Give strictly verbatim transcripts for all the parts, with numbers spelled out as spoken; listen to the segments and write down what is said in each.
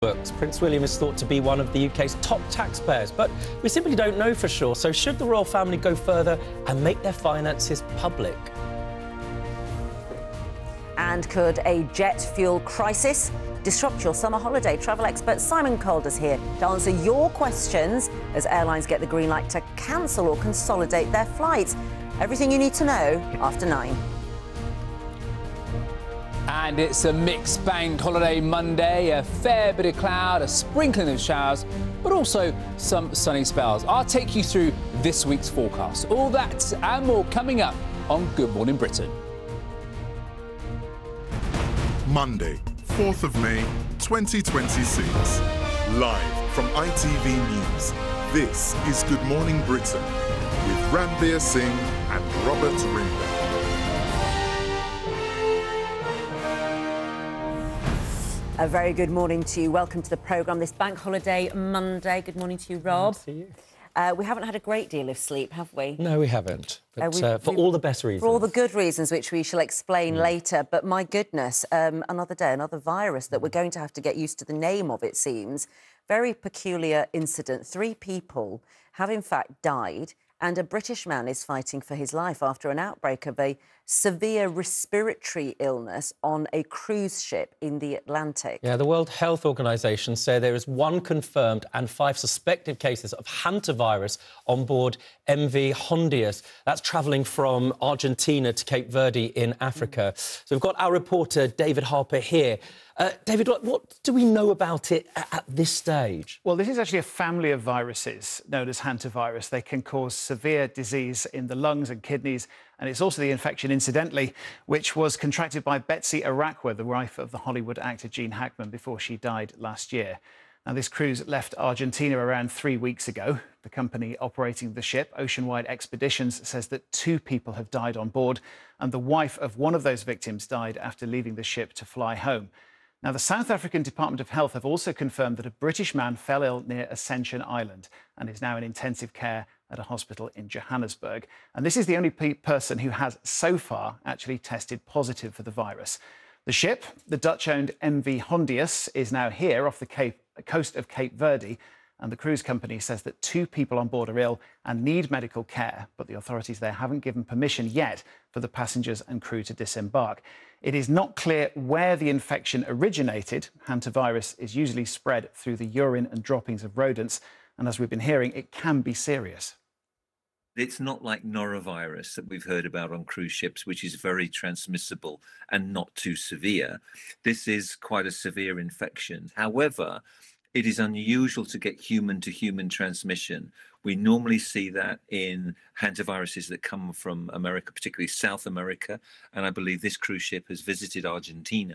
Books. Prince William is thought to be one of the U K's top taxpayers, but we simply don't know for sure. So should the royal family go further and make their finances public? And could a jet fuel crisis disrupt your summer holiday? Travel expert Simon Calder's here to answer your questions as airlines get the green light to cancel or consolidate their flights. Everything you need to know after nine. And it's a mixed bank holiday Monday, a fair bit of cloud, a sprinkling of showers, but also some sunny spells. I'll take you through this week's forecast. All that and more coming up on Good Morning Britain. Monday, fourth of May, twenty twenty-six. Live from I T V News, this is Good Morning Britain with Ranbir Singh and Robert Rinder. A very good morning to you. Welcome to the programme this Bank Holiday Monday. Good morning to you, Rob. Good to see you. Uh, we haven't had a great deal of sleep, have we? No, we haven't. But Uh, we- uh, for we- all the best reasons. For all the good reasons, which we shall explain later. But my goodness, um, another day, another virus that we're going to have to get used to the name of, it seems. Very peculiar incident. Three people have in fact died, and a British man is fighting for his life after an outbreak of a severe respiratory illness on a cruise ship in the Atlantic. Yeah, the World Health Organization say there is one confirmed and five suspected cases of hantavirus on board M V Hondius. That's travelling from Argentina to Cape Verde in Africa. So we've got our reporter David Harper here. Uh, David, what, what do we know about it at, at this stage? Well, this is actually a family of viruses known as hantavirus. They can cause severe disease in the lungs and kidneys, and it's also the infection, incidentally, which was contracted by Betsy Arakwa, the wife of the Hollywood actor Gene Hackman, before she died last year. Now, this cruise left Argentina around three weeks ago. The company operating the ship, Oceanwide Expeditions, says that two people have died on board, and the wife of one of those victims died after leaving the ship to fly home. Now, the South African Department of Health have also confirmed that a British man fell ill near Ascension Island and is now in intensive care at a hospital in Johannesburg. And this is the only pe- person who has so far actually tested positive for the virus. The ship, the Dutch-owned M V Hondius, is now here off the Cape, coast of Cape Verde, and the cruise company says that two people on board are ill and need medical care, but the authorities there haven't given permission yet for the passengers and crew to disembark. It is not clear where the infection originated. Hantavirus is usually spread through the urine and droppings of rodents, and as we've been hearing, it can be serious. It's not like norovirus that we've heard about on cruise ships, which is very transmissible and not too severe. This is quite a severe infection. However, it is unusual to get human-to-human transmission. We normally see that in hantaviruses that come from America, particularly South America, and I believe this cruise ship has visited Argentina.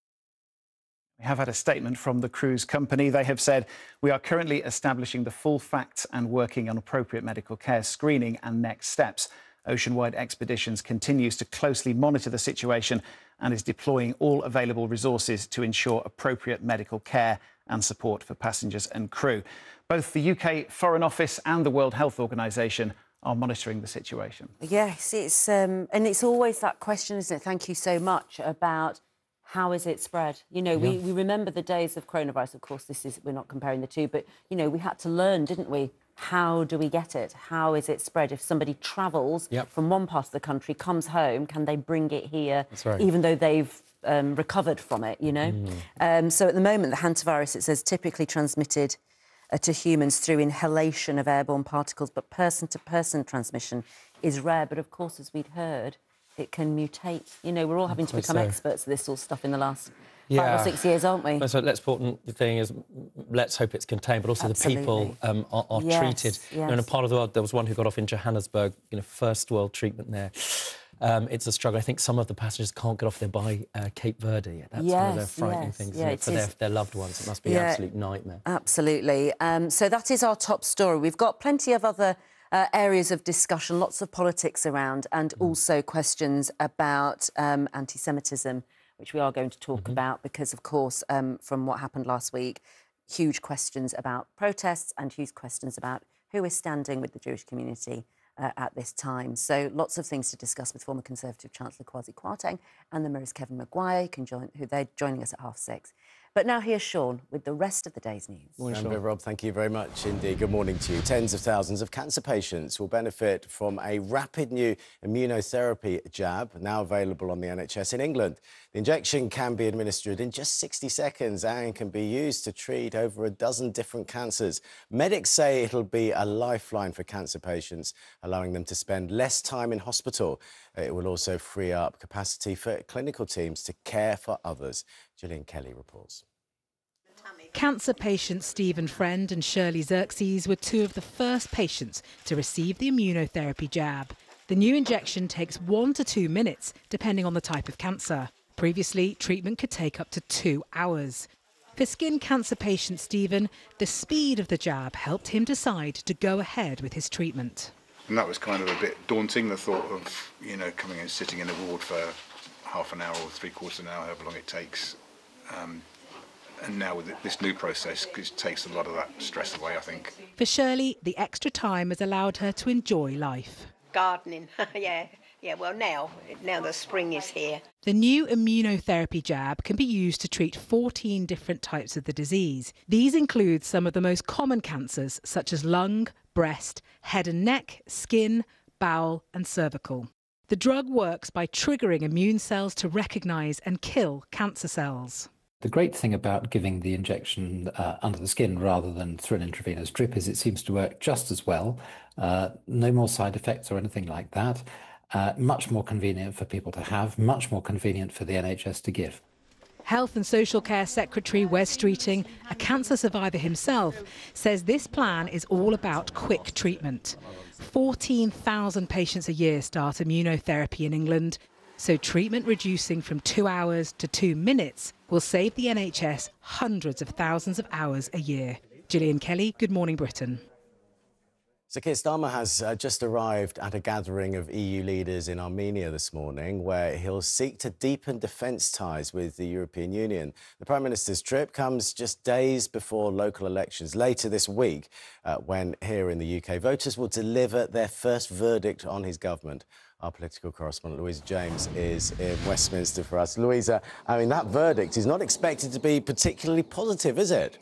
We have had a statement from the cruise company. They have said, "We are currently establishing the full facts and working on appropriate medical care screening and next steps." Oceanwide Expeditions continues to closely monitor the situation and is deploying all available resources to ensure appropriate medical care and support for passengers and crew. Both the U K Foreign Office and the World Health Organization are monitoring the situation. Yes, it's um, and it's always that question, isn't it? Thank you so much about how is it spread? You know, we, we remember the days of coronavirus. Of course, this is we're not comparing the two, but you know, we had to learn, didn't we? How do we get it? How is it spread? If somebody travels Yep. from one part of the country, comes home, can they bring it here, That's right. even though they've um, recovered from it, you know? Mm. Um, so at the moment, the hantavirus, it says, typically transmitted uh, to humans through inhalation of airborne particles, but person-to-person transmission is rare. But, of course, as we'd heard, it can mutate. You know, we're all having to Quite become so. experts at this sort of stuff in the last Yeah. five or six years, aren't we? So let's important thing is let's hope it's contained, but also Absolutely. the people um, are, are Yes, treated. You know, in a yes. part of the world, there was one who got off in Johannesburg, you know, first world treatment there. Um, it's a struggle. I think some of the passengers can't get off there by uh, Cape Verde. That's one of the Yes, frightening yes. things Yeah, isn't it? it for their, is. their loved ones. It must be an Yeah. absolute nightmare. Absolutely. Um, so that is our top story. We've got plenty of other uh, areas of discussion, lots of politics around, and also questions about um, anti-Semitism, which we are going to talk Mm-hmm. about because, of course, um, from what happened last week, huge questions about protests and huge questions about who is standing with the Jewish community uh, at this time. So lots of things to discuss with former Conservative Chancellor Kwasi Kwarteng and the Mirror's Kevin Maguire, can join, who they're joining us at half six. But now here's Sean with the rest of the day's news. Remember, Rob, thank you very much indeed. Good morning to you. Tens of thousands of cancer patients will benefit from a rapid new immunotherapy jab now available on the N H S in England. The injection can be administered in just sixty seconds and can be used to treat over a dozen different cancers. Medics say it'll be a lifeline for cancer patients, allowing them to spend less time in hospital. It will also free up capacity for clinical teams to care for others. Gillian Kelly reports. Cancer patients Stephen Friend and Shirley Xerxes were two of the first patients to receive the immunotherapy jab. The new injection takes one to two minutes, depending on the type of cancer. Previously, treatment could take up to two hours. For skin cancer patient Stephen, the speed of the jab helped him decide to go ahead with his treatment. And that was kind of a bit daunting, the thought of, you know, coming and sitting in a ward for half an hour or three quarters of an hour, however long it takes. Um, and now with this new process, it takes a lot of that stress away, I think. For Shirley, the extra time has allowed her to enjoy life. Gardening, yeah. Yeah, well, now, now the spring is here. The new immunotherapy jab can be used to treat fourteen different types of the disease. These include some of the most common cancers, such as lung, breast, head and neck, skin, bowel and cervical. The drug works by triggering immune cells to recognise and kill cancer cells. The great thing about giving the injection uh, under the skin rather than through an intravenous drip is it seems to work just as well. Uh, no more side effects or anything like that. Uh, much more convenient for people to have, much more convenient for the N H S to give. Health and Social Care Secretary Wes Streeting, a cancer survivor himself, says this plan is all about quick treatment. fourteen thousand patients a year start immunotherapy in England, so treatment reducing from two hours to two minutes will save the N H S hundreds of thousands of hours a year. Gillian Kelly, Good Morning Britain. Sir Keir Starmer has uh, just arrived at a gathering of E U leaders in Armenia this morning, where he'll seek to deepen defence ties with the European Union. The Prime Minister's trip comes just days before local elections later this week, uh, when here in the U K, voters will deliver their first verdict on his government. Our political correspondent, Louisa James, is in Westminster for us. Louisa, I mean, that verdict is not expected to be particularly positive, is it?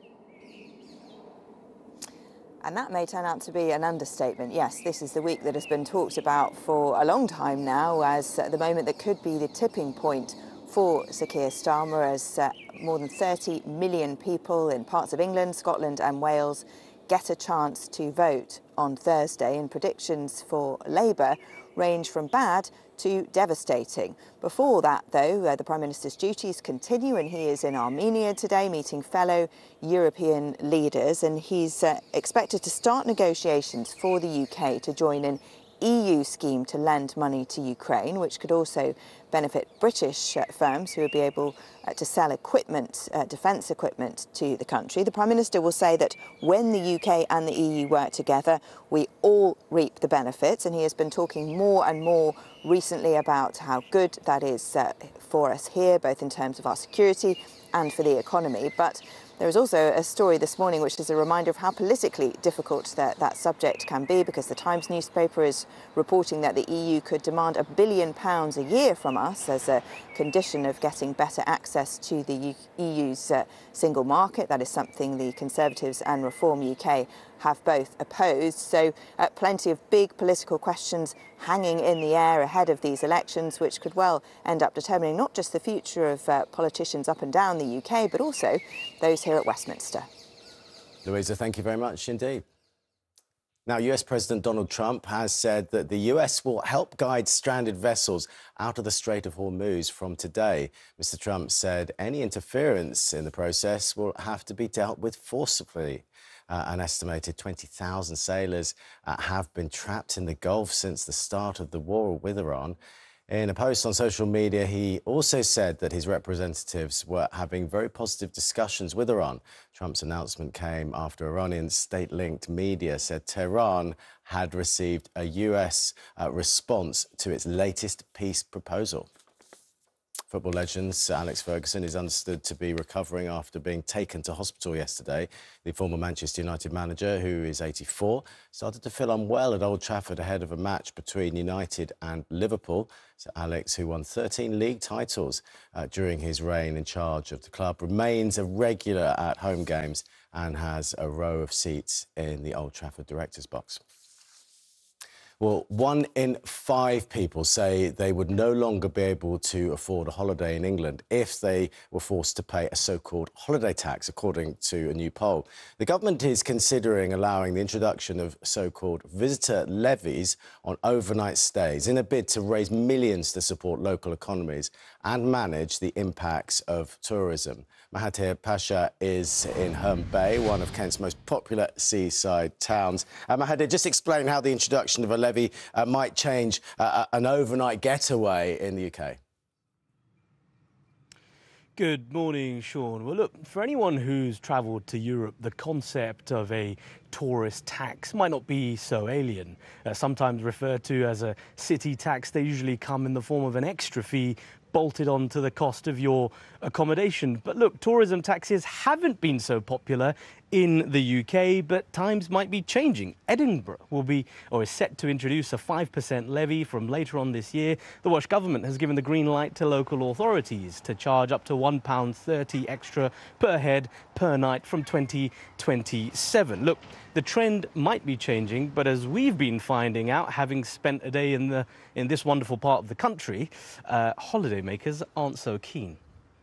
And that may turn out to be an understatement. Yes, this is the week that has been talked about for a long time now as uh, the moment that could be the tipping point for Sir Keir Starmer, as uh, more than thirty million people in parts of England, Scotland and Wales get a chance to vote on Thursday, and predictions for Labour range from bad to devastating. Before that, though, uh, the Prime Minister's duties continue, and he is in Armenia today meeting fellow European leaders, and he's uh, expected to start negotiations for the U K to join an E U scheme to lend money to Ukraine, which could also benefit British uh, firms who would be able uh, to sell equipment, uh, defence equipment to the country. The Prime Minister will say that when the U K and the E U work together, we all reap the benefits, and he has been talking more and more recently about how good that is uh, for us here, both in terms of our security and for the economy. But there is also a story this morning which is a reminder of how politically difficult that, that subject can be, because the Times newspaper is reporting that the E U could demand a billion pounds a year from us as a condition of getting better access to the E U's uh, single market. That is something the Conservatives and Reform U K have both opposed. So uh, plenty of big political questions hanging in the air ahead of these elections, which could well end up determining not just the future of uh, politicians up and down the U K, but also those here at Westminster. Louisa, thank you very much indeed. Now, U S President Donald Trump has said that the U S will help guide stranded vessels out of the Strait of Hormuz from today. Mister Trump said any interference in the process will have to be dealt with forcibly. Uh, an estimated twenty thousand sailors uh, have been trapped in the Gulf since the start of the war with Iran. In a post on social media, he also said that his representatives were having very positive discussions with Iran. Trump's announcement came after Iranian state-linked media said Tehran had received a U S uh, response to its latest peace proposal. Football legend Sir Alex Ferguson is understood to be recovering after being taken to hospital yesterday. The former Manchester United manager, who is eighty-four, started to feel unwell at Old Trafford ahead of a match between United and Liverpool. Sir Alex, who won thirteen league titles uh, during his reign in charge of the club, remains a regular at home games and has a row of seats in the Old Trafford director's box. Well, one in five people say they would no longer be able to afford a holiday in England if they were forced to pay a so-called holiday tax, according to a new poll. The government is considering allowing the introduction of so-called visitor levies on overnight stays in a bid to raise millions to support local economies and manage the impacts of tourism. Mahathir Pasha is in Herne Bay, one of Kent's most popular seaside towns. Uh, Mahathir, just explain how the introduction of a levy uh, might change uh, an overnight getaway in the U K. Good morning, Sean. Well, look, for anyone who's travelled to Europe, the concept of a tourist tax might not be so alien. Uh, sometimes referred to as a city tax, they usually come in the form of an extra fee bolted onto the cost of your accommodation. But look, tourism taxes haven't been so popular in the U K, but times might be changing. Edinburgh will be, or is set to introduce a five percent levy from later on this year. The Welsh Government has given the green light to local authorities to charge up to one pound thirty extra per head per night from twenty twenty-seven. Look, the trend might be changing, but as we've been finding out, having spent a day in the in this wonderful part of the country, uh, holidaymakers aren't so keen.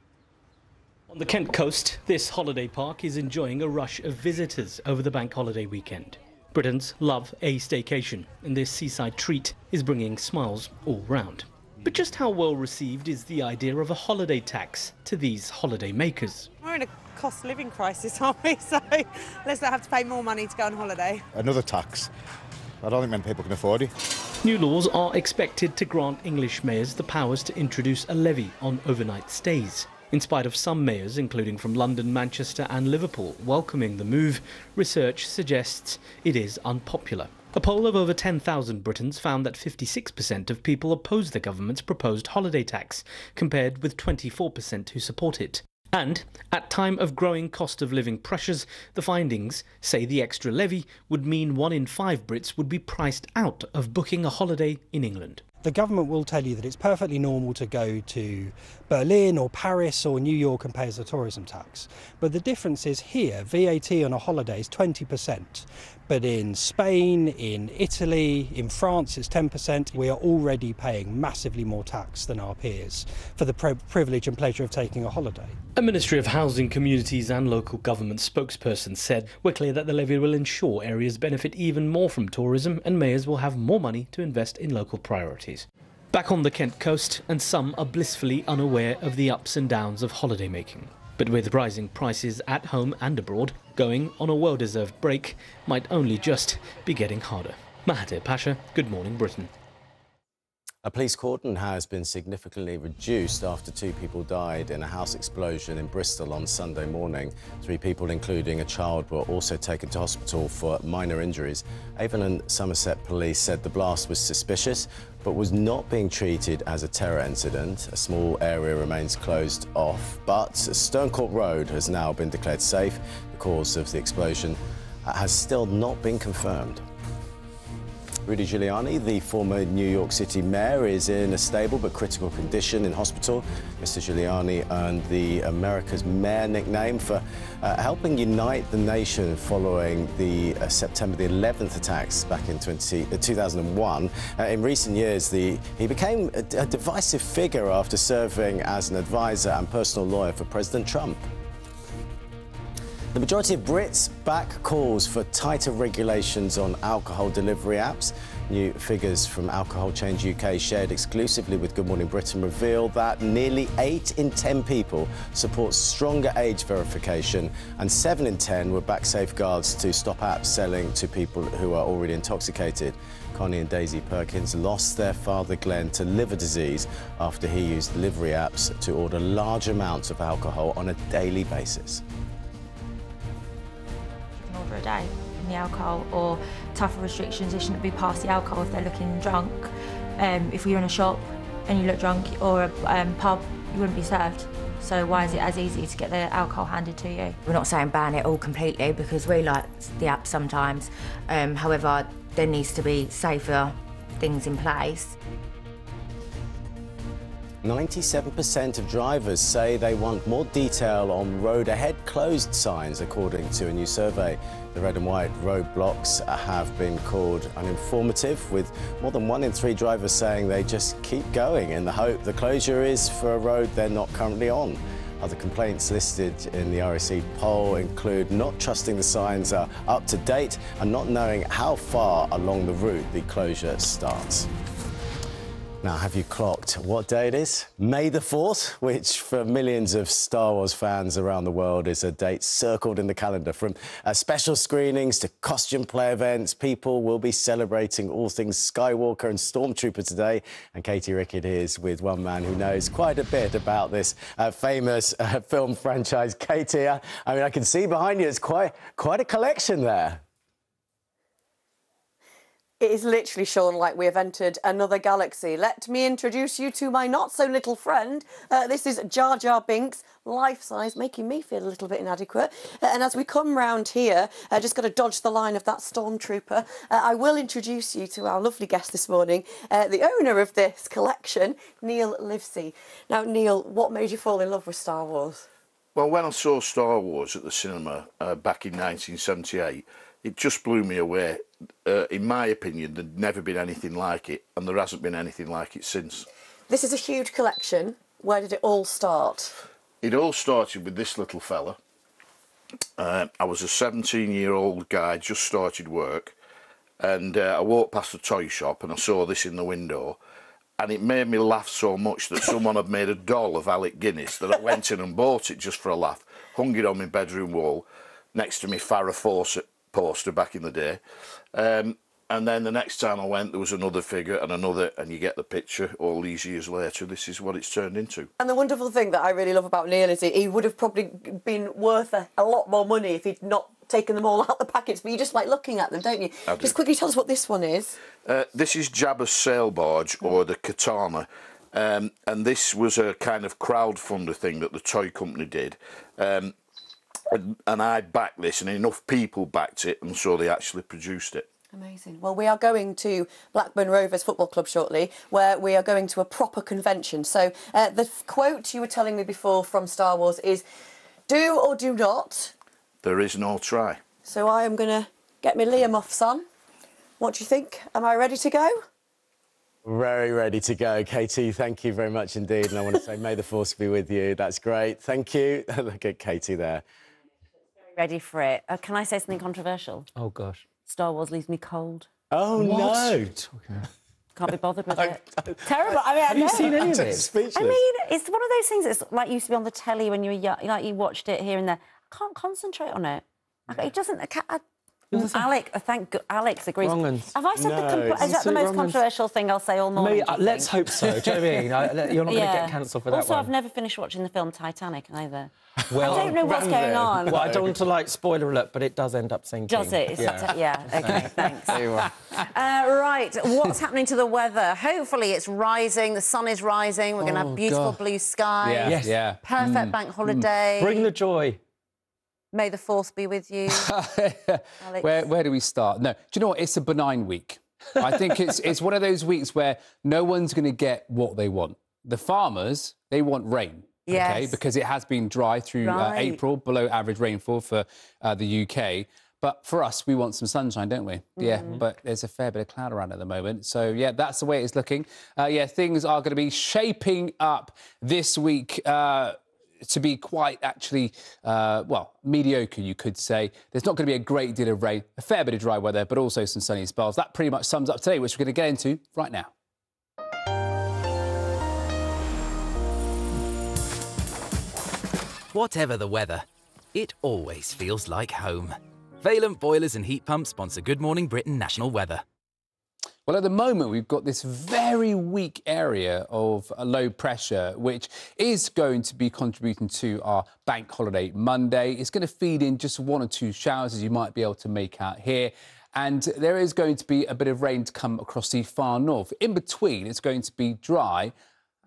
On the Kent coast, this holiday park is enjoying a rush of visitors over the bank holiday weekend. Britons love a staycation, and this seaside treat is bringing smiles all round. But just how well received is the idea of a holiday tax to these holiday makers? We're in a cost of living crisis, aren't we? So let's not have to pay more money to go on holiday. Another tax. I don't think many people can afford it. New laws are expected to grant English mayors the powers to introduce a levy on overnight stays. In spite of some mayors, including from London, Manchester and Liverpool, welcoming the move, research suggests it is unpopular. A poll of over ten thousand Britons found that fifty-six percent of people oppose the government's proposed holiday tax, compared with twenty-four percent who support it. And, at time of growing cost of living pressures, the findings say the extra levy would mean one in five Brits would be priced out of booking a holiday in England. The government will tell you that it's perfectly normal to go to Berlin or Paris or New York and pay as a tourism tax. But the difference is here, V A T on a holiday is twenty percent. But in Spain, in Italy, in France, it's ten percent. We are already paying massively more tax than our peers for the pri- privilege and pleasure of taking a holiday. A Ministry of Housing, Communities and Local Government spokesperson said, "We're clear that the levy will ensure areas benefit even more from tourism and mayors will have more money to invest in local priorities." Back on the Kent coast, and some are blissfully unaware of the ups and downs of holidaymaking. But with rising prices at home and abroad, going on a well-deserved break might only just be getting harder. Mahathir Pasha, Good Morning Britain. A police cordon has been significantly reduced after two people died in a house explosion in Bristol on Sunday morning. Three people, including a child, were also taken to hospital for minor injuries. Avon and Somerset police said the blast was suspicious, but was not being treated as a terror incident. A small area remains closed off, but Stone Court Road has now been declared safe. The cause of the explosion has still not been confirmed. Rudy Giuliani, the former New York City mayor, is in a stable but critical condition in hospital. Mister Giuliani earned the America's Mayor nickname for uh, helping unite the nation following the uh, September the eleventh attacks back in two thousand one. Uh, in recent years, the, he became a, a divisive figure after serving as an advisor and personal lawyer for President Trump. The majority of Brits back calls for tighter regulations on alcohol delivery apps. New figures from Alcohol Change U K shared exclusively with Good Morning Britain reveal that nearly eight in ten people support stronger age verification and seven in ten would back safeguards to stop apps selling to people who are already intoxicated. Connie and Daisy Perkins lost their father Glenn to liver disease after he used delivery apps to order large amounts of alcohol on a daily basis. Order a day in the alcohol, or tougher restrictions. They shouldn't be past the alcohol if they're looking drunk. Um, if you're in a shop and you look drunk, or a um, pub you wouldn't be served. So why is it as easy to get the alcohol handed to you? We're not saying ban it all completely because we like the app sometimes. Um, however, there needs to be safer things in place. ninety-seven percent of drivers say they want more detail on road ahead closed signs, according to a new survey. The red and white roadblocks have been called uninformative, with more than one in three drivers saying they just keep going in the hope the closure is for a road they're not currently on. Other complaints listed in the R A C poll include not trusting the signs are up to date and not knowing how far along the route the closure starts. Now, have you clocked what day it is? May the fourth, which for millions of Star Wars fans around the world is a date circled in the calendar. From uh, special screenings to costume play events, people will be celebrating all things Skywalker and Stormtrooper today. And Katie Rickett is with one man who knows quite a bit about this uh, famous uh, film franchise. Katie, I, I mean, I can see behind you, it's quite, quite a collection there. It is literally, Sean, like we have entered another galaxy. Let me introduce you to my not-so-little friend. Uh, this is Jar Jar Binks, life-size, making me feel a little bit inadequate. Uh, and as we come round here, I uh, just got to dodge the line of that stormtrooper. Uh, I will introduce you to our lovely guest this morning, uh, the owner of this collection, Neil Livesey. Now, Neil, what made you fall in love with Star Wars? Well, when I saw Star Wars at the cinema uh, back in nineteen seventy-eight, it just blew me away. Uh, in my opinion, there'd never been anything like it, and there hasn't been anything like it since. This is a huge collection. Where did it all start? It all started with this little fella. Uh, I was a seventeen-year-old guy, just started work, and uh, I walked past a toy shop and I saw this in the window, and it made me laugh so much that someone had made a doll of Alec Guinness that I went in and bought it just for a laugh, hung it on my bedroom wall next to my Farrah Fawcett poster back in the day. Um, and then the next time I went, there was another figure and another, and you get the picture. All these years later, this is what it's turned into. And the wonderful thing that I really love about Neil is he, he would have probably been worth a, a lot more money if he'd not taken them all out the packets, but you just like looking at them, don't you? I do. Just quickly tell us what this one is. Uh, this is Jabba's sail barge, or the Katana. Um, and this was a kind of crowdfunder thing that the toy company did. Um, and, and I backed this, and enough people backed it, and so they actually produced it. Amazing. Well, we are going to Blackburn Rovers Football Club shortly, where we are going to a proper convention. So uh, the quote you were telling me before from Star Wars is, do or do not. There is no try. So I am going to get my Liam off, son. What do you think? Am I ready to go? Very ready to go. Katie, thank you very much indeed. And I want to say, may the force be with you. That's great. Thank you. Look at Katie there. Ready for it. Uh, can I say something controversial? Oh, gosh. Star Wars leaves me cold. Oh, what? no. Can't be bothered with it. Terrible. I mean, Have I you know. seen any of it? I mean, it's one of those things that's like used to be on the telly when you were young, like you watched it here and there. I can't concentrate on it. It doesn't... I can't, I, Alec, thank God, Alex agrees. Wrong uns. Have I said No, the... Compl- is that the most controversial thing I'll say all morning? Me, uh, let's hope so. Do you know what I mean? I, you're not Yeah. going to get cancelled for that Also, one. I've never finished watching the film Titanic either. Well, I don't know what's going on. Well, I don't want to, like, spoiler alert, but it does end up sinking. Does it? It's Yeah. t- yeah. OK, thanks. There you are. Uh, right, what's happening to the weather? Hopefully it's rising, the sun is rising, we're going to Oh, have beautiful God. blue skies. Yeah, Yes. yeah. Perfect Mm. bank holiday. Bring the joy. May the force be with you. Alex. Where, where do we start? No, do you know what? It's a benign week. I think it's it's one of those weeks where no one's going to get what they want. The farmers, they want rain. Okay, Yes. because it has been dry through uh, Right. April, below average rainfall for uh, the U K. But for us, we want some sunshine, don't we? Yeah, Mhm. but there's a fair bit of cloud around at the moment. So, yeah, that's the way it's looking. Uh, yeah, things are going to be shaping up this week uh, to be quite actually, uh, well, mediocre, you could say. There's not going to be a great deal of rain, a fair bit of dry weather, but also some sunny spells. That pretty much sums up today, which we're going to get into right now. Whatever the weather, it always feels like home. Valent Boilers and Heat Pumps sponsor Good Morning Britain National Weather. Well, at the moment, we've got this very weak area of uh, low pressure, which is going to be contributing to our bank holiday Monday. It's going to feed in just one or two showers, as you might be able to make out here. And there is going to be a bit of rain to come across the far north. In between, it's going to be dry.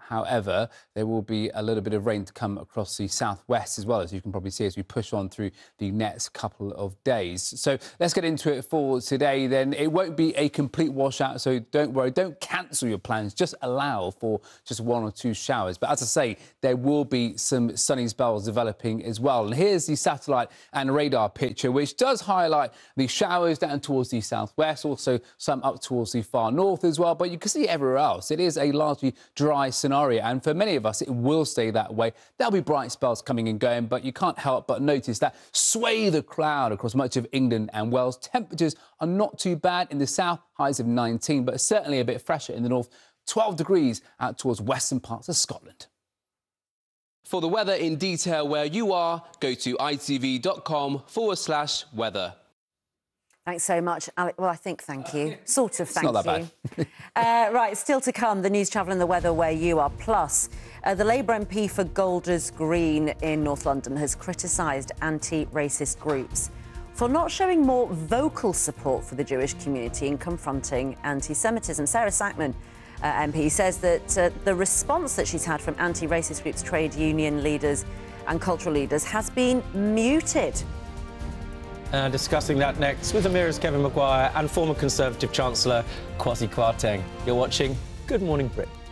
However, there will be a little bit of rain to come across the southwest as well, as you can probably see as we push on through the next couple of days. So let's get into it for today then. It won't be a complete washout, so don't worry. Don't cancel your plans. Just allow for just one or two showers. But as I say, there will be some sunny spells developing as well. And here's the satellite and radar picture, which does highlight the showers down towards the southwest, also some up towards the far north as well. But you can see everywhere else, it is a largely dry scenario. And for many of us, it will stay that way. There'll be bright spells coming and going, but you can't help but notice that swathe of cloud across much of England and Wales. Temperatures are not too bad in the south, highs of nineteen, but certainly a bit fresher in the north, twelve degrees out towards western parts of Scotland. For the weather in detail where you are, go to itv.com forward slash weather. Thanks so much, Alex. Well, I think thank you. Sort of thank it's not that you. Bad. uh, right, still to come, the news, travel and the weather where you are. Plus, uh, the Labour M P for Golders Green in North London has criticised anti-racist groups for not showing more vocal support for the Jewish community in confronting anti-Semitism. Sarah Sackman, uh, M P, says that uh, the response that she's had from anti-racist groups, trade union leaders and cultural leaders has been muted. Uh, discussing that next with Amira's Kevin Maguire and former Conservative Chancellor Kwasi Kwarteng. You're watching Good Morning Britain.